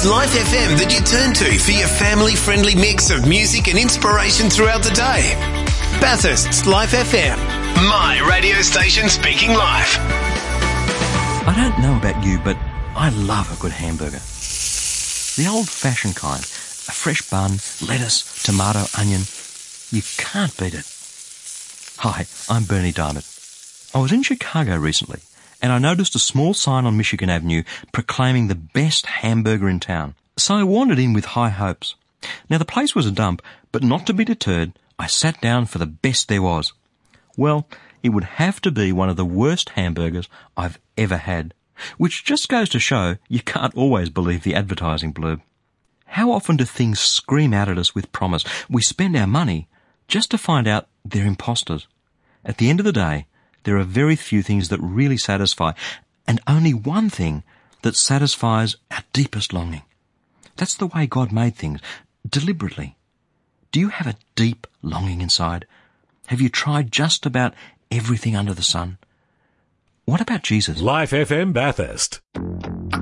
It's Life FM that you turn to for your family-friendly mix of music and inspiration throughout the day. Bathurst's Life FM, my radio station speaking life. I don't know about you, but I love a good hamburger. The old-fashioned kind. A fresh bun, lettuce, tomato, onion. You can't beat it. Hi, I'm Bernie Diamond. I was in Chicago recently, and I noticed a small sign on Michigan Avenue proclaiming the best hamburger in town. So I wandered in with high hopes. Now, the place was a dump, but not to be deterred, I sat down for the best there was. Well, it would have to be one of the worst hamburgers I've ever had, which just goes to show you can't always believe the advertising blurb. How often do things scream out at us with promise? We spend our money just to find out they're imposters. At the end of the day, there are very few things that really satisfy, and only one thing that satisfies our deepest longing. That's the way God made things, deliberately. Do you have a deep longing inside? Have you tried just about everything under the sun? What about Jesus? Life FM Bathurst.